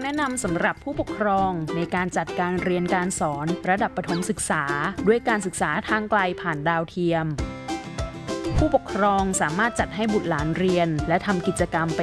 แนะนำสำหรับผู้ปกครองในการจัดการเรียนการสอนระดับประถมศึกษาด้วยการศึกษาทางไกลผ่านดาวเทียมผู้ปกครองสามารถจัดให้บุตรหลานเรียนและทำกิจกรรมไป